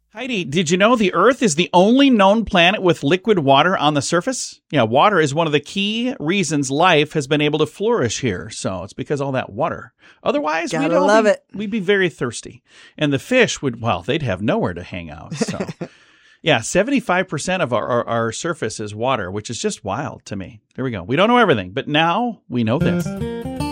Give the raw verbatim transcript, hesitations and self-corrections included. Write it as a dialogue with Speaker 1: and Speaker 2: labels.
Speaker 1: Heidi, did you know the Earth is the only known planet with liquid water on the surface? Yeah, water is one of the key reasons life has been able to flourish here. So it's because of all that water. Otherwise, we'd,
Speaker 2: Gotta
Speaker 1: all
Speaker 2: love
Speaker 1: be,
Speaker 2: it.
Speaker 1: we'd be very thirsty. And the fish would, well, they'd have nowhere to hang out. So yeah, seventy-five percent of our, our, our surface is water, which is just wild to me. There we go. We don't know everything, but now we know this.